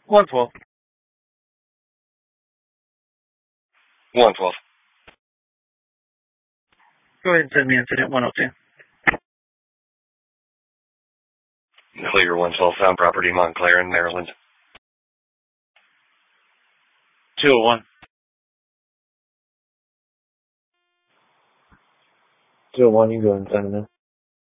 112. 112. Go ahead and send me incident 102. Clear 112, found property, Montclair in Maryland. 201. 201, you go ahead and send it in.